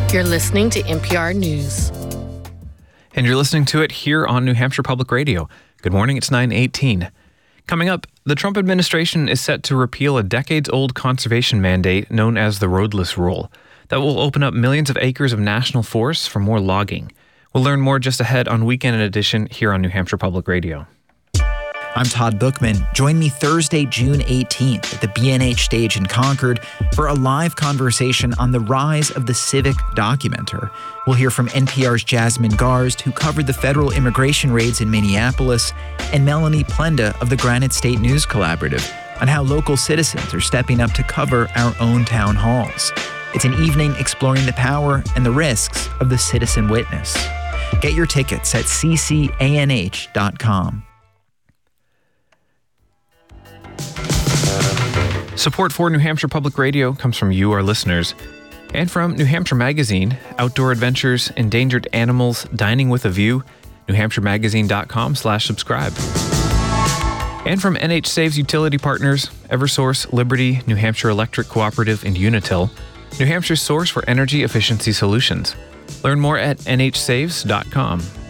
You're listening to NPR News. And you're listening to it here on New Hampshire Public Radio. Good morning, it's 9:18. Coming up, the Trump administration is set to repeal a decades-old conservation mandate known as the Roadless Rule that will open up millions of acres of national forests for more logging. We'll learn more just ahead on Weekend Edition here on New Hampshire Public Radio. I'm Todd Bookman. Join me Thursday, June 18th at the B&H Stage in Concord for a live conversation on the rise of the civic documenter. We'll hear from NPR's Jasmine Garsd, who covered the federal immigration raids in Minneapolis, and Melanie Plenda of the Granite State News Collaborative on how local citizens are stepping up to cover our own town halls. It's an evening exploring the power and the risks of the citizen witness. Get your tickets at ccanh.com. Support for New Hampshire Public Radio comes from you, our listeners, and from New Hampshire Magazine, Outdoor Adventures, Endangered Animals, Dining with a View, newhampshiremagazine.com/subscribe. And from NH Saves utility partners, Eversource, Liberty, New Hampshire Electric Cooperative, and Unitil, New Hampshire's source for energy efficiency solutions. Learn more at nhsaves.com.